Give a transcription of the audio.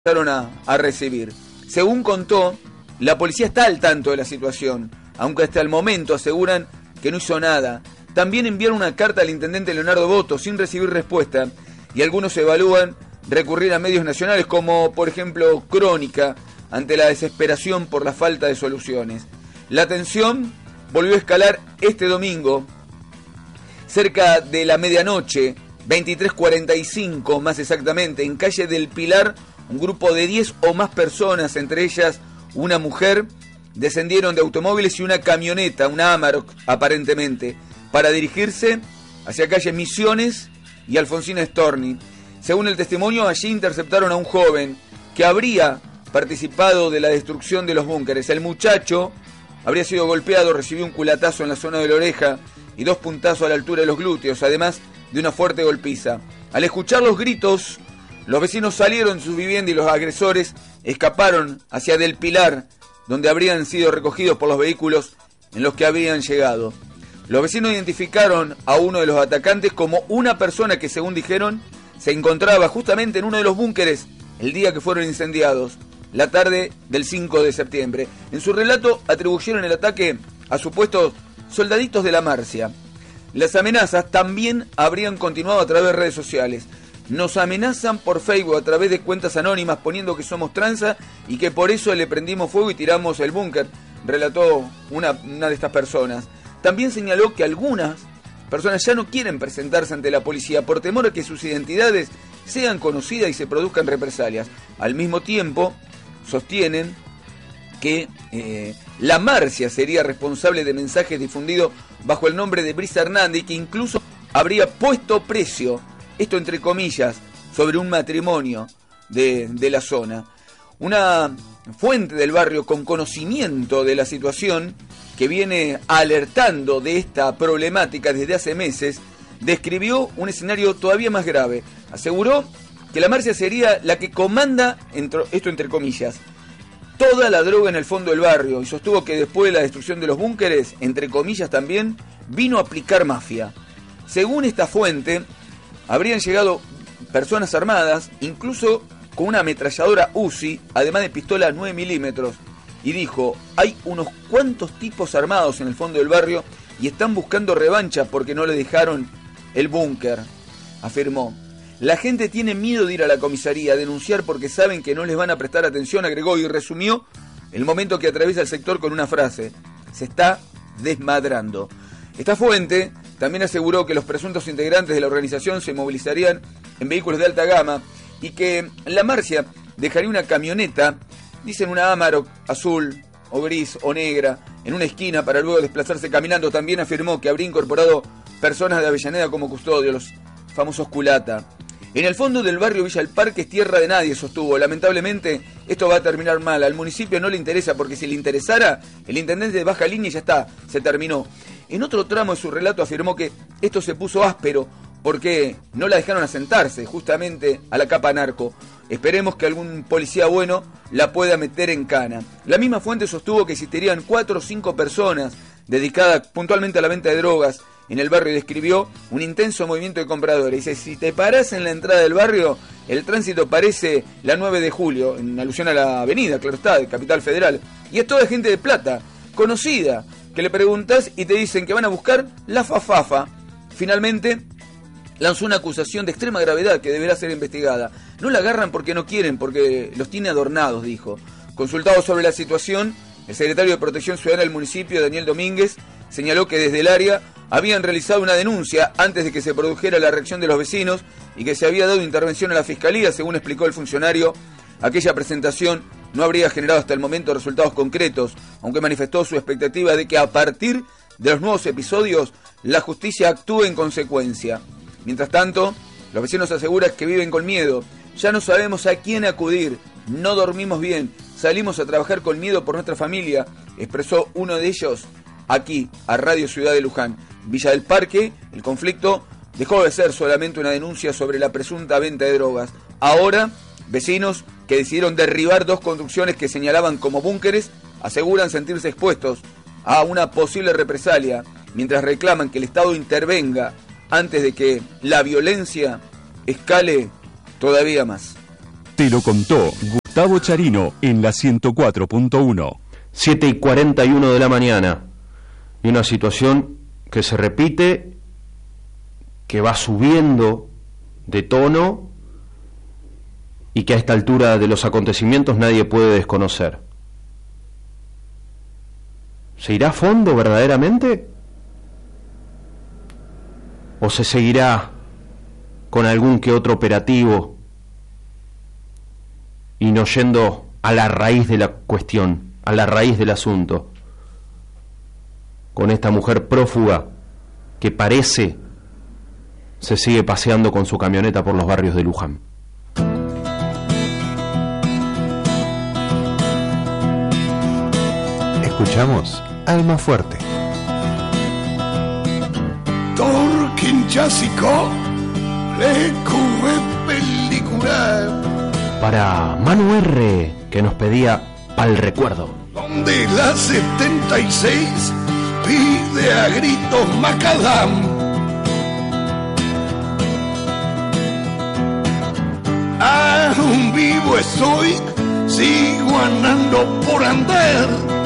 a recibir. Según contó, la policía está al tanto de la situación, aunque hasta el momento aseguran que no hizo nada. También enviaron una carta al intendente Leonardo Boto sin recibir respuesta, y algunos evalúan recurrir a medios nacionales como, por ejemplo, Crónica, ante la desesperación por la falta de soluciones. La tensión volvió a escalar este domingo, cerca de la medianoche, 23:45 más exactamente, en calle del Pilar. Un grupo de 10 o más personas, entre ellas una mujer, descendieron de automóviles y una camioneta, una Amarok aparentemente, para dirigirse hacia calle Misiones y Alfonsina Storni. Según el testimonio, allí interceptaron a un joven que habría participado de la destrucción de los búnkeres. El muchacho habría sido golpeado, recibió un culatazo en la zona de la oreja y 2 puntazos a la altura de los glúteos, además de una fuerte golpiza. Al escuchar los gritos, los vecinos salieron de su vivienda y los agresores escaparon hacia Del Pilar, donde habrían sido recogidos por los vehículos en los que habían llegado. Los vecinos identificaron a uno de los atacantes como una persona que, según dijeron, se encontraba justamente en uno de los búnkeres el día que fueron incendiados, la tarde del 5 de septiembre. En su relato atribuyeron el ataque a supuestos soldaditos de la Marcia. Las amenazas también habrían continuado a través de redes sociales. Nos amenazan por Facebook a través de cuentas anónimas poniendo que somos tranza y que por eso le prendimos fuego y tiramos el búnker, relató una de estas personas. También señaló que algunas personas ya no quieren presentarse ante la policía por temor a que sus identidades sean conocidas y se produzcan represalias. Al mismo tiempo, sostienen que la Marcia sería responsable de mensajes difundidos bajo el nombre de Brisa Hernández y que incluso habría puesto precio, esto entre comillas, sobre un matrimonio de la zona. Una fuente del barrio con conocimiento de la situación, que viene alertando de esta problemática desde hace meses, describió un escenario todavía más grave. Aseguró que la Marcia sería la que comanda, esto entre comillas, toda la droga en el fondo del barrio, y sostuvo que después de la destrucción de los búnkeres, entre comillas también, vino a aplicar mafia. Según esta fuente, habrían llegado personas armadas, incluso con una ametralladora Uzi, además de pistola 9 milímetros. Y dijo, hay unos cuantos tipos armados en el fondo del barrio y están buscando revancha porque no le dejaron el búnker, afirmó. La gente tiene miedo de ir a la comisaría a denunciar porque saben que no les van a prestar atención, agregó, y resumió el momento que atraviesa el sector con una frase: se está desmadrando. Esta fuente también aseguró que los presuntos integrantes de la organización se movilizarían en vehículos de alta gama y que la Marcia dejaría una camioneta, dicen una Amarok azul o gris o negra, en una esquina para luego desplazarse caminando. También afirmó que habría incorporado personas de Avellaneda como custodios, los famosos culata. En el fondo del barrio Villa El Parque es tierra de nadie, sostuvo. Lamentablemente esto va a terminar mal. Al municipio no le interesa porque si le interesara, el intendente de baja línea y ya está, se terminó. En otro tramo de su relato afirmó que esto se puso áspero porque no la dejaron asentarse justamente a la capa narco. Esperemos que algún policía bueno la pueda meter en cana. La misma fuente sostuvo que existirían 4 o 5 personas dedicadas puntualmente a la venta de drogas en el barrio y describió un intenso movimiento de compradores. Dice, si te parás en la entrada del barrio, el tránsito parece la 9 de julio, en alusión a la avenida, claro está, de Capital Federal. Y es toda gente de plata, conocida, que le preguntás y te dicen que van a buscar la fafafa. Finalmente lanzó una acusación de extrema gravedad que deberá ser investigada. No la agarran porque no quieren, porque los tiene adornados, dijo. Consultado sobre la situación, el secretario de Protección Ciudadana del municipio, Daniel Domínguez, señaló que desde el área habían realizado una denuncia antes de que se produjera la reacción de los vecinos y que se había dado intervención a la fiscalía. Según explicó el funcionario, aquella presentación no habría generado hasta el momento resultados concretos, aunque manifestó su expectativa de que a partir de los nuevos episodios la justicia actúe en consecuencia. Mientras tanto, los vecinos aseguran que viven con miedo. Ya no sabemos a quién acudir, no dormimos bien, salimos a trabajar con miedo por nuestra familia, expresó uno de ellos aquí, a Radio Ciudad de Luján. Villa del Parque, el conflicto dejó de ser solamente una denuncia sobre la presunta venta de drogas. Ahora, vecinos que decidieron derribar 2 construcciones que señalaban como búnkeres aseguran sentirse expuestos a una posible represalia, mientras reclaman que el Estado intervenga antes de que la violencia escale todavía más. Te lo contó Gustavo Charino en la 104.1. 7:41 de la mañana. Y una situación que se repite, que va subiendo de tono y que a esta altura de los acontecimientos nadie puede desconocer. ¿Se irá a fondo verdaderamente? ¿O se seguirá con algún que otro operativo y no yendo a la raíz de la cuestión, a la raíz del asunto, con esta mujer prófuga que parece se sigue paseando con su camioneta por los barrios de Luján? Escuchamos Alma Fuerte. Torquín Chasico le cubre película. Para Manu R, que nos pedía pa'l recuerdo. Donde la 76 pide a gritos macadam. Aún vivo estoy, sigo andando por andar.